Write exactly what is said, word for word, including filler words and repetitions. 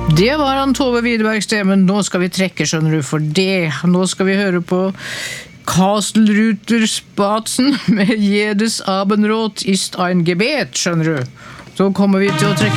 Det var han Tove Widerbergsted, men nå skal vi trekke, skjønner du, for det. Nå skal vi høre på Kastelruter Spatzen med Jedes Abendrot ist ein Gebet, skjønner du. Så kommer vi til å trekke